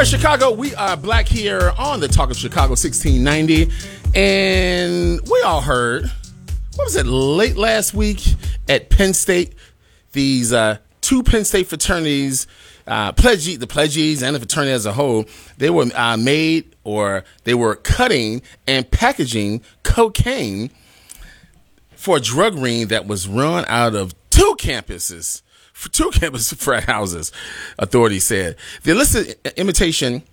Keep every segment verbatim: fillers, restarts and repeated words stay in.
right, Chicago, we are black here on the Talk of Chicago sixteen ninety. And we all heard, what was it, late last week at Penn State, these uh, two Penn State fraternities, uh, pledge, the pledges and the fraternity as a whole, they were uh, made or they were cutting and packaging cocaine for a drug ring that was run out of two campuses. For two campus frat houses, authorities said. The illicit imitation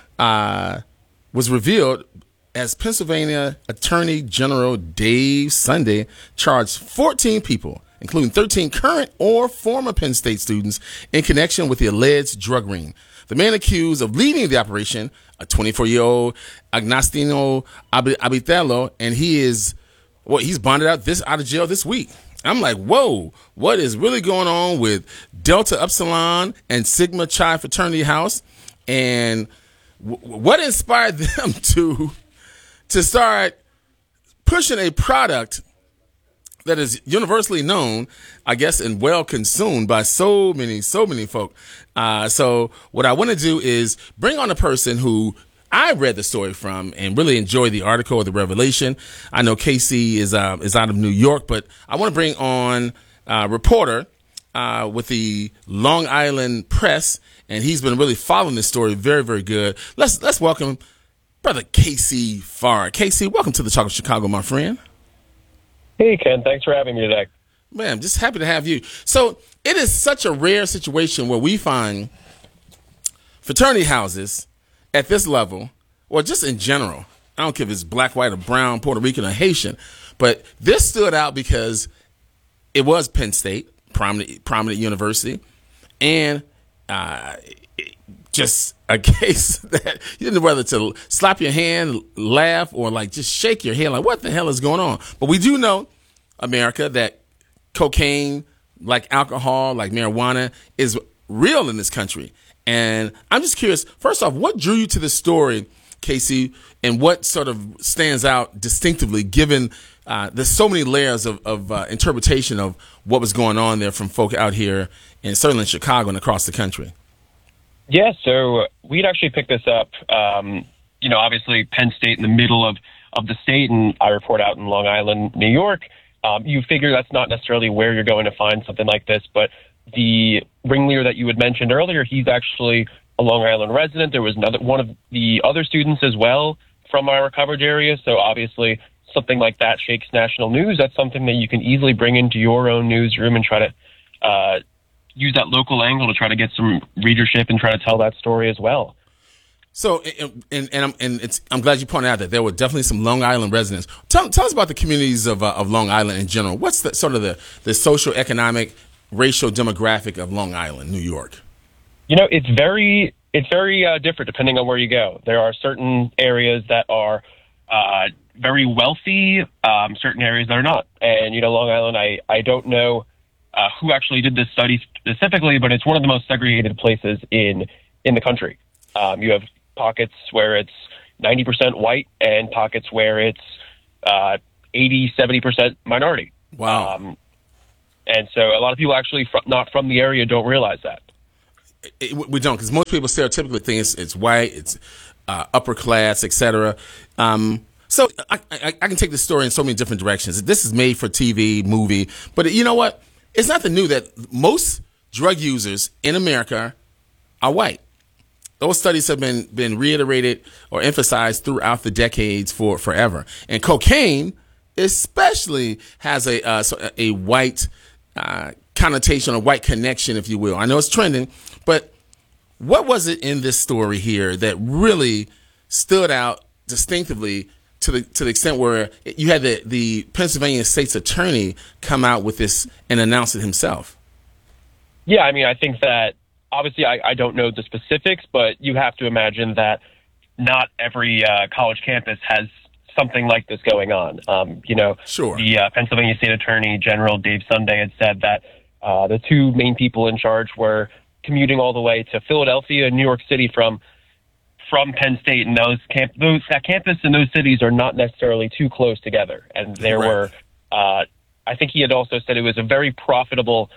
uh, was revealed as Pennsylvania Attorney General Dave Sunday charged fourteen people, including thirteen current or former Penn State students, in connection with the alleged drug ring. The man accused of leading the operation, a twenty-four-year-old Agostino Abitello, and he is, well, he's bonded out this out of jail this week. I'm like, whoa, what is really going on with Delta Upsilon and Sigma Chi Fraternity House? And w- what inspired them to, to start pushing a product that is universally known, I guess, and well consumed by so many, so many folk? Uh, so what I want to do is bring on a person who I read the story from and really enjoyed the article or the revelation. I know Casey is uh, is out of New York, but I want to bring on a reporter uh, with the Long Island Press, and he's been really following this story very, very good. Let's let's welcome Brother Casey Farr. Casey, welcome to the Talk of Chicago, my friend. Hey, Ken. Thanks for having me today. Man, I'm just happy to have you. So it is such a rare situation where we find fraternity houses at this level, or just in general. I don't care if it's black, white, or brown, Puerto Rican, or Haitian, but this stood out because it was Penn State, prominent, prominent university, and uh, just a case that you didn't know whether to slap your hand, laugh, or like just shake your head like, what the hell is going on? But we do know, America, that cocaine, like alcohol, like marijuana, is real in this country. And I'm just curious, first off, what drew you to this story, Casey, and what sort of stands out distinctively, given uh, there's so many layers of, of uh, interpretation of what was going on there from folk out here, and certainly in Chicago and across the country? Yeah, so we'd actually picked this up, um, you know, obviously Penn State in the middle of, of the state, and I report out in Long Island, New York. Um, you figure that's not necessarily where you're going to find something like this, but the ringleader that you had mentioned earlier, he's actually a Long Island resident. There was another one of the other students as well from our coverage area. So obviously something like that shakes national news. That's something that you can easily bring into your own newsroom and try to uh, use that local angle to try to get some readership and try to tell that story as well. So, and and, I'm, and it's, I'm glad you pointed out that there were definitely some Long Island residents. Tell, tell us about the communities of uh, of Long Island in general. What's the sort of the, the social, economic, racial demographic of Long Island, New York? You know, it's very it's very uh, different depending on where you go. There are certain areas that are uh, very wealthy, um, certain areas that are not. And, you know, Long Island, I, I don't know uh, who actually did this study specifically, but it's one of the most segregated places in, in the country. Um, you have pockets where it's ninety percent white and pockets where it's uh, eighty, seventy percent minority. Wow. Um, And so a lot of people actually fr- not from the area don't realize that. It, we don't, because most people stereotypically think it's, it's white, it's uh, upper class, et cetera. Um, so I, I, I can take this story in so many different directions. This is made for T V, movie, but you know what? It's nothing new that most drug users in America are white. Those studies have been been reiterated or emphasized throughout the decades for forever. And cocaine especially has a uh, a white uh, connotation, a white connection, if you will. I know it's trending, but what was it in this story here that really stood out distinctively to the to the extent where you had the, the Pennsylvania State's attorney come out with this and announce it himself? Yeah, I mean, I think that obviously I, I don't know the specifics, but you have to imagine that not every uh, college campus has something like this going on. Um, you know, sure. The uh, Pennsylvania State Attorney General Dave Sunday had said that uh, the two main people in charge were commuting all the way to Philadelphia and New York City from from Penn State, and those camp those that campus and those cities are not necessarily too close together. And there right. were, uh, I think he had also said it was a very profitable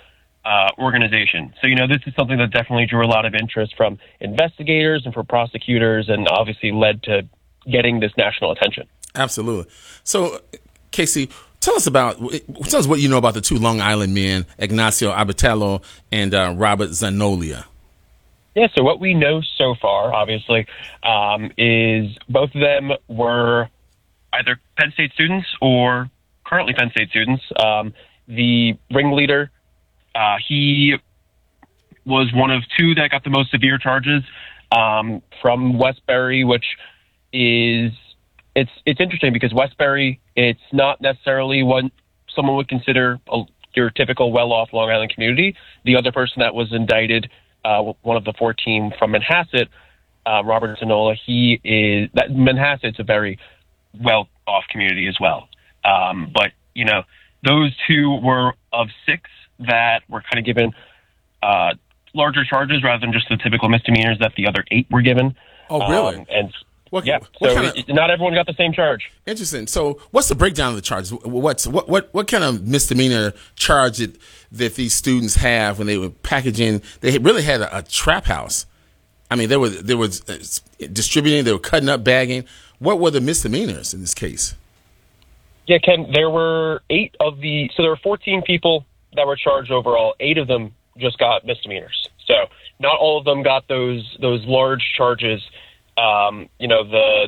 uh, organization. So, you know, this is something that definitely drew a lot of interest from investigators and from prosecutors, and obviously led to getting this national attention. Absolutely. So, Casey, tell us about tell us what you know about the two Long Island men, Ignacio Abatello and uh, Robert Zanolia. Yeah, so what we know so far, obviously, um, is both of them were either Penn State students or currently Penn State students. Um, the ringleader, uh, he was one of two that got the most severe charges um, from Westbury, which is it's it's interesting because Westbury, it's not necessarily what someone would consider a, your typical well-off Long Island community. The other person that was indicted, uh, one of the fourteen from Manhasset, uh, Robert Zanolia, he is that Manhasset's a very well-off community as well. Um, but you know, those two were of six that were kind of given uh, larger charges rather than just the typical misdemeanors that the other eight were given. Oh, really? Um, and What, yeah, what so kind of, it, not everyone got the same charge. Interesting. So, what's the breakdown of the charges? What's what what what kind of misdemeanor charge that, that these students have when they were packaging? They really had a, a trap house. I mean, they were they were distributing, they were cutting up, bagging. What were the misdemeanors in this case? Yeah, Ken, there were eight of the so there were fourteen people that were charged overall. Eight of them just got misdemeanors. So not all of them got those those large charges. Um, you know, the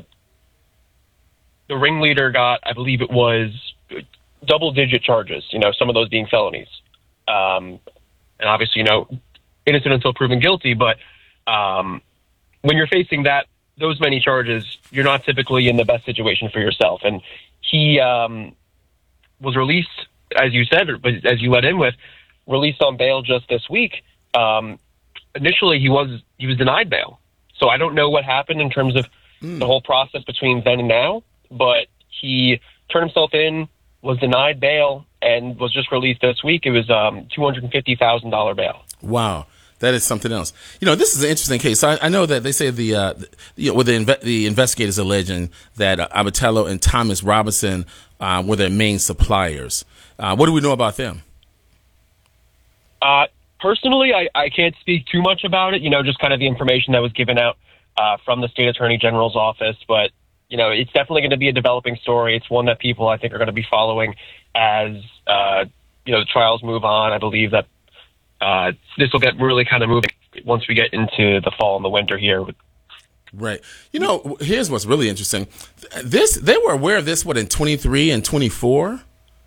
the ringleader got, I believe it was double-digit charges, you know, some of those being felonies. Um, and obviously, you know, innocent until proven guilty, but um, when you're facing that, those many charges, you're not typically in the best situation for yourself. And he um, was released, as you said, or as you let in with, released on bail just this week. Um, initially, he was he was denied bail. So I don't know what happened in terms of mm. the whole process between then and now, but he turned himself in, was denied bail, and was just released this week. It was um, two hundred fifty thousand dollars bail. Wow. That is something else. You know, this is an interesting case. I, I know that they say the, uh, the you know, well, the, inve- the investigators alleging that uh, Abatello and Thomas Robinson uh, were their main suppliers. Uh, what do we know about them? Uh, personally, I, I can't speak too much about it, you know, just kind of the information that was given out uh, from the state attorney general's office. But, you know, it's definitely going to be a developing story. It's one that people, I think, are going to be following as, uh, you know, the trials move on. I believe that uh, this will get really kind of moving once we get into the fall and the winter here. Right. You know, here's what's really interesting. This They were aware of this, what, in twenty-three and twenty-four?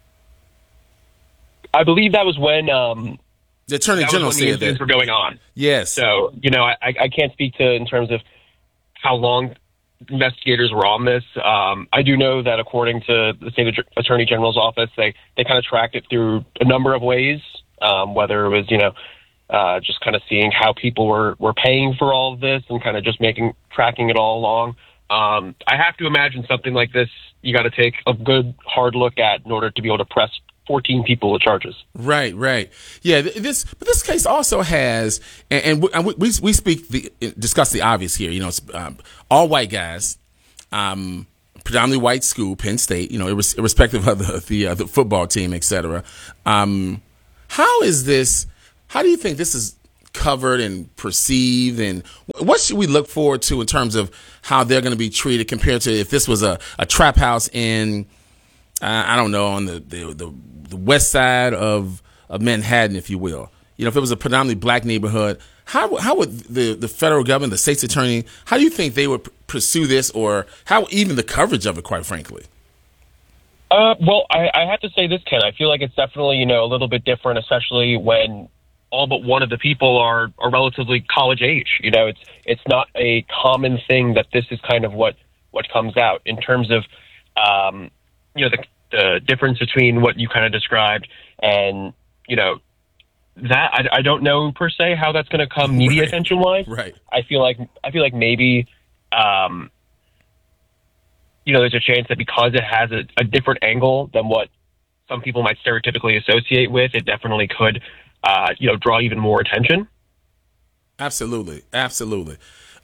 I believe that was when... Um, The Attorney that General was when said the that. were going on. Yes. So, you know, I, I can't speak to in terms of how long investigators were on this. Um, I do know that according to the state attorney general's office, they, they kind of tracked it through a number of ways, um, whether it was, you know, uh, just kind of seeing how people were, were paying for all of this and kind of just making, tracking it all along. Um, I have to imagine something like this, you got to take a good hard look at in order to be able to press fourteen people with charges. Right, right. Yeah, this but this case also has, and, and we, we we speak the discuss the obvious here. You know, it's um, all white guys, um, predominantly white school, Penn State. You know, irrespective of the the, uh, the football team, et cetera. Um, how is this? How do you think this is covered and perceived, and what should we look forward to in terms of how they're going to be treated compared to if this was a, a trap house in, uh, I don't know, on the the, the the west side of, of Manhattan, if you will. You know, if it was a predominantly black neighborhood, how how would the, the federal government, the state's attorney, how do you think they would p- pursue this, or how even the coverage of it, quite frankly? Uh, well, I, I have to say this, Ken. I feel like it's definitely, you know, a little bit different, especially when all but one of the people are, are relatively college age. You know, it's it's not a common thing that this is kind of what, what comes out in terms of, um, you know, the the difference between what you kind of described and, you know, that I, I don't know per se how that's going to come media right. attention wise. Right. I feel like, I feel like maybe, um, you know, there's a chance that because it has a, a different angle than what some people might stereotypically associate with, it definitely could, uh, you know, draw even more attention. Absolutely. Absolutely.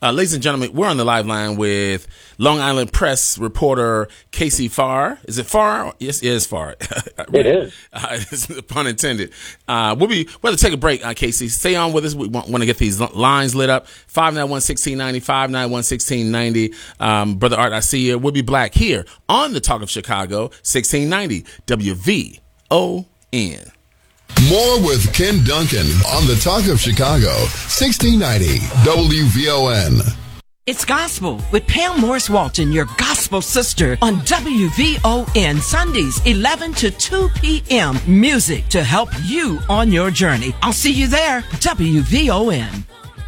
Uh, ladies and gentlemen, we're on the live line with Long Island Press reporter Casey Farr. Is it Farr? Yes, it is Farr. It is. Uh, pun intended. Uh, we'll be we'll have to take a break, uh, Casey. Stay on with us. We want, want to get these lines lit up. five nine one, one six nine zero, five nine one, one six nine zero. Um, Brother Art, I see you. We'll be black here on the Talk of Chicago, sixteen ninety W V O N. More with Ken Duncan on the Talk of Chicago, sixteen ninety W V O N. It's Gospel with Pam Morris Walton, your gospel sister, on W V O N, Sundays, eleven to two p.m. Music to help you on your journey. I'll see you there, W V O N.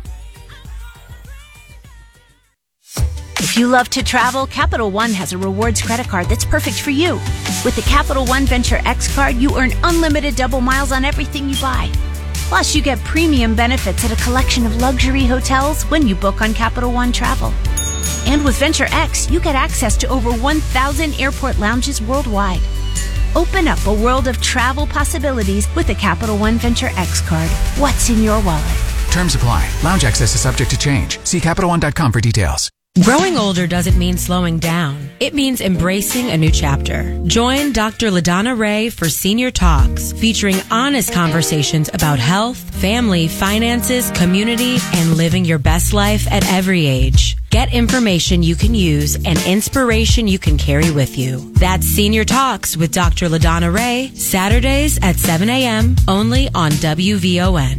If you love to travel, Capital One has a rewards credit card that's perfect for you. With the Capital One Venture X card, you earn unlimited double miles on everything you buy. Plus, you get premium benefits at a collection of luxury hotels when you book on Capital One Travel. And with Venture X, you get access to over one thousand airport lounges worldwide. Open up a world of travel possibilities with the Capital One Venture X card. What's in your wallet? Terms apply. Lounge access is subject to change. See Capital One dot com for details. Growing older doesn't mean slowing down. It means embracing a new chapter. Join Doctor LaDonna Ray for Senior Talks, featuring honest conversations about health, family, finances, community, and living your best life at every age. Get information you can use and inspiration you can carry with you. That's Senior Talks with Doctor LaDonna Ray, Saturdays at seven a.m., only on W V O N.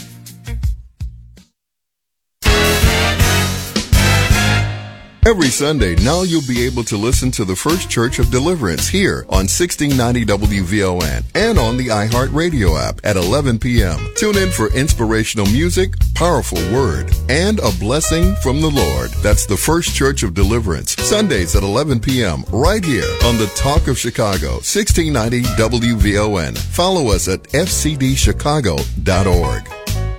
Every Sunday, now you'll be able to listen to the First Church of Deliverance here on sixteen ninety W V O N and on the iHeartRadio app at eleven p.m. Tune in for inspirational music, powerful word, and a blessing from the Lord. That's the First Church of Deliverance, Sundays at eleven p.m. right here on the Talk of Chicago, sixteen ninety W V O N. Follow us at f c d chicago dot org.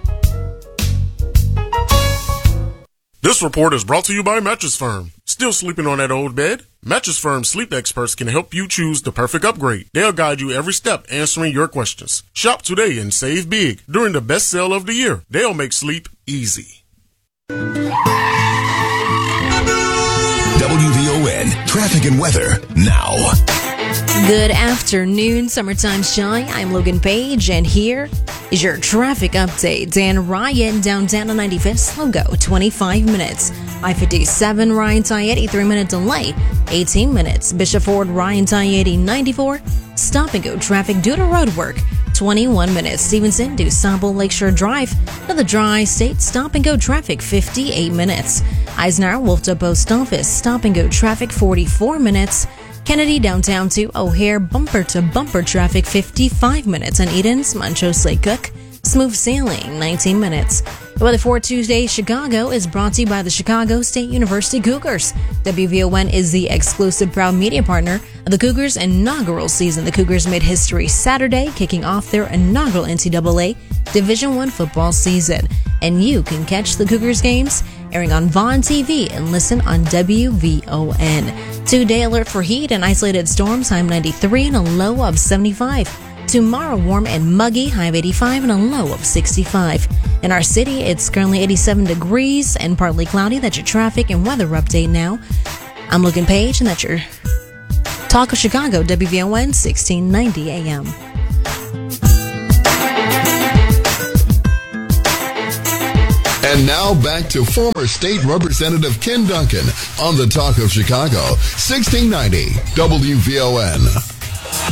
This report is brought to you by Mattress Firm. Still sleeping on that old bed? Mattress Firm sleep experts can help you choose the perfect upgrade. They'll guide you every step, answering your questions. Shop today and save big during the best sale of the year. They'll make sleep easy. W V O N Traffic and Weather now. Good afternoon, Summertime Shy. I'm Logan Page, and here is your traffic update. Dan Ryan, downtown on ninety-fifth, slow go, twenty-five minutes. I fifty-seven, Ryan Tayeti, three minute delay, eighteen minutes. Bishop Ford, Ryan Tayeti, ninety-four, stop and go traffic due to road work, twenty-one minutes. Stevenson, DuSable Lakeshore Drive, another dry state, stop and go traffic, fifty-eight minutes. Eisenhower, Wolfdale Post Office, stop and go traffic, forty-four minutes. Kennedy downtown to O'Hare, bumper to bumper traffic, fifty-five minutes. On Edens, Montrose Lake Cook, smooth sailing, nineteen minutes. The weather for Tuesday, Chicago is brought to you by the Chicago State University Cougars. W V O N is the exclusive proud media partner of the Cougars' inaugural season. The Cougars made history Saturday, kicking off their inaugural N C double A Division One football season. And you can catch the Cougars games airing on Vaughn T V and listen on W V O N. Two-day alert for heat and isolated storms, high of ninety-three and a low of seventy-five. Tomorrow, warm and muggy, high of eighty-five and a low of sixty-five. In our city, it's currently eighty-seven degrees and partly cloudy. That's your traffic and weather update now. I'm Logan Page, and that's your Talk of Chicago, W V O N, sixteen ninety A M. And now back to former State Representative Ken Duncan on the Talk of Chicago, sixteen ninety W V O N.